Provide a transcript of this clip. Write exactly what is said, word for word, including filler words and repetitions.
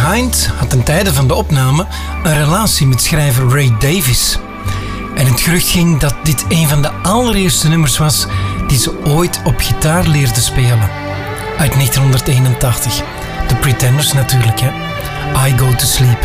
Hind had ten tijde van de opname een relatie met schrijver Ray Davies. En het gerucht ging dat dit een van de allereerste nummers was die ze ooit op gitaar leerde spelen. Uit negentien eenentachtig. The Pretenders natuurlijk, hè. I Go To Sleep.